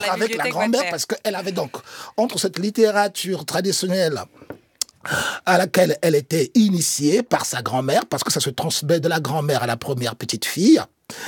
avec la grand-mère, parce qu'elle avait donc, entre cette littérature traditionnelle à laquelle elle était initiée par sa grand-mère, parce que ça se transmet de la grand-mère à la première petite fille.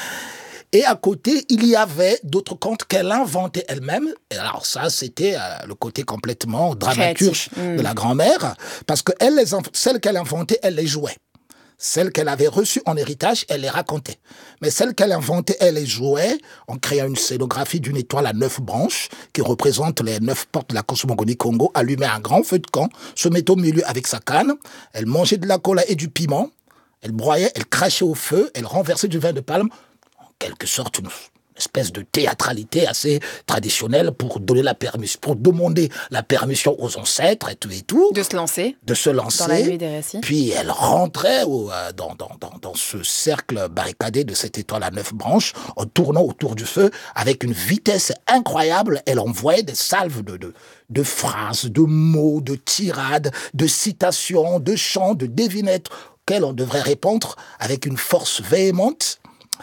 Et à côté, il y avait d'autres contes qu'elle inventait elle-même. Et alors ça, c'était le côté complètement dramaturge de la grand-mère, parce que celles qu'elle inventait, elle les jouait. Celles qu'elle avait reçues en héritage, elle les racontait. Mais celles qu'elle inventait, elle les jouait en créant une scénographie d'une étoile à 9 branches qui représente les 9 portes de la cosmogonie Congo, allumait un grand feu de camp, se mettait au milieu avec sa canne, elle mangeait de la cola et du piment, elle broyait, elle crachait au feu, elle renversait du vin de palme, en quelque sorte une espèce de théâtralité assez traditionnelle pour donner la permission, pour demander la permission aux ancêtres et tout. De se lancer. Dans la nuit des récits. Puis elle rentrait dans ce cercle barricadé de cette étoile à 9 branches, en tournant autour du feu, avec une vitesse incroyable. Elle envoyait des salves de phrases, de mots, de tirades, de citations, de chants, de devinettes, auxquelles on devrait répondre avec une force véhémente.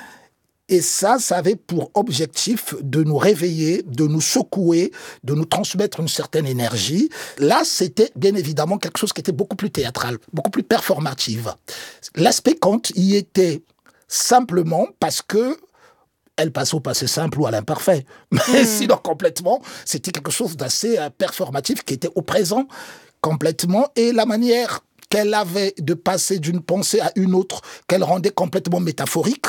Et ça avait pour objectif de nous réveiller, de nous secouer, de nous transmettre une certaine énergie. Là, c'était bien évidemment quelque chose qui était beaucoup plus théâtral, beaucoup plus performatif. L'aspect conte y était simplement parce que elle passe au passé simple ou à l'imparfait. Mais sinon, complètement, c'était quelque chose d'assez performatif qui était au présent complètement. Et la manière qu'elle avait de passer d'une pensée à une autre, qu'elle rendait complètement métaphorique,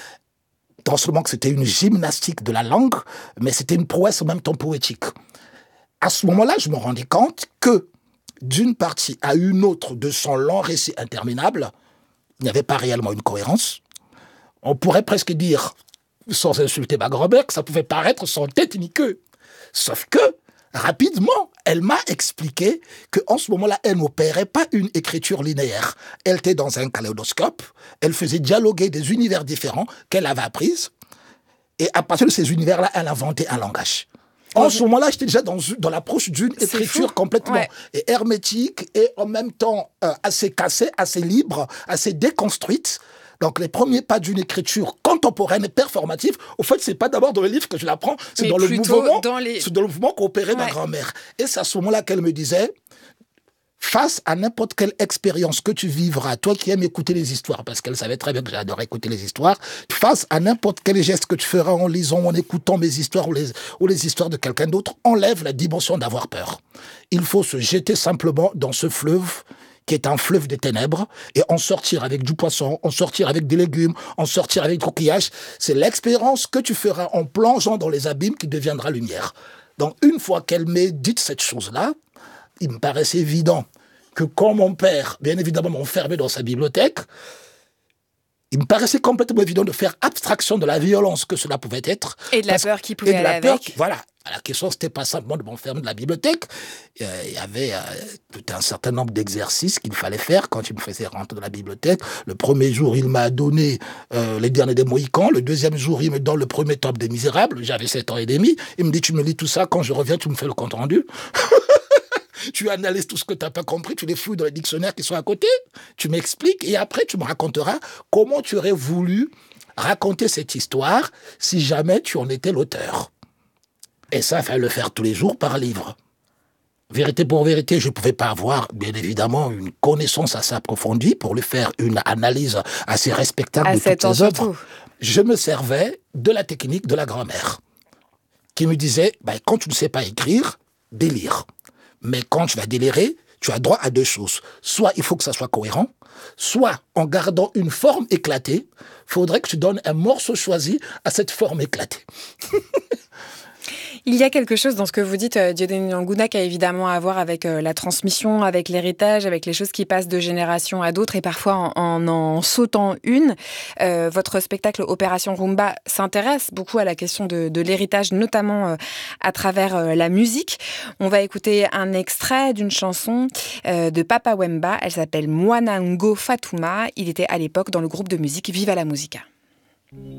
non seulement que c'était une gymnastique de la langue, mais c'était une prouesse en même temps poétique. À ce moment-là, je me rendais compte que, d'une partie à une autre de son long récit interminable, il n'y avait pas réellement une cohérence. On pourrait presque dire, sans insulter ma grand-mère, que ça pouvait paraître sans tête ni queue. Sauf que, rapidement, elle m'a expliqué qu'en ce moment-là, elle n'opérait pas une écriture linéaire. Elle était dans un kaléidoscope, elle faisait dialoguer des univers différents qu'elle avait apprises, et à partir de ces univers-là, elle inventait un langage. En ce moment-là, j'étais déjà dans l'approche d'une écriture complètement hermétique et en même temps assez cassée, assez libre, assez déconstruite. Donc, les premiers pas d'une écriture contemporaine et performative, au fait, c'est pas d'abord dans le livre que je l'apprends, c'est dans le mouvement qu'opérait ma grand-mère. Et c'est à ce moment-là qu'elle me disait, face à n'importe quelle expérience que tu vivras, toi qui aimes écouter les histoires, parce qu'elle savait très bien que j'adorais écouter les histoires, face à n'importe quel geste que tu feras en lisant, en écoutant mes histoires ou les histoires de quelqu'un d'autre, enlève la dimension d'avoir peur. Il faut se jeter simplement dans ce fleuve qui est un fleuve des ténèbres, et en sortir avec du poisson, en sortir avec des légumes, en sortir avec des coquillages. C'est l'expérience que tu feras en plongeant dans les abîmes qui deviendra lumière. Donc, une fois qu'elle m'ait dit cette chose-là, il me paraissait évident que quand mon père, bien évidemment, m'enfermait dans sa bibliothèque, il me paraissait complètement évident de faire abstraction de la violence que cela pouvait être. Et de la peur qui pouvait aller avec. Voilà. La question, c'était pas simplement de m'enfermer de la bibliothèque. Il y avait tout un certain nombre d'exercices qu'il fallait faire quand il me faisait rentrer dans la bibliothèque. Le premier jour, il m'a donné Les Derniers des Mohicans. Le deuxième jour, il me donne le premier tome des Misérables. J'avais 7 ans et demi. Il me dit, tu me lis tout ça. Quand je reviens, tu me fais le compte rendu. Tu analyses tout ce que tu n'as pas compris, tu les fouilles dans les dictionnaires qui sont à côté, tu m'expliques et après tu me raconteras comment tu aurais voulu raconter cette histoire si jamais tu en étais l'auteur. Et ça, il fallait le faire tous les jours par livre. Vérité pour vérité, je ne pouvais pas avoir, bien évidemment, une connaissance assez approfondie pour lui faire une analyse assez respectable de toutes les œuvres. Je me servais de la technique de la grand-mère qui me disait, quand tu ne sais pas écrire, délire. Mais quand tu vas délirer, tu as droit à 2 choses. Soit il faut que ça soit cohérent, soit en gardant une forme éclatée, il faudrait que tu donnes un morceau choisi à cette forme éclatée. Il y a quelque chose dans ce que vous dites, Dieudonné Nguna, qui a évidemment à voir avec la transmission, avec l'héritage, avec les choses qui passent de génération à d'autres et parfois en sautant une. Votre spectacle Opération Rumba s'intéresse beaucoup à la question de l'héritage, notamment à travers la musique. On va écouter un extrait d'une chanson de Papa Wemba. Elle s'appelle Mwana Ngo Fatuma. Il était à l'époque dans le groupe de musique Viva la Musica.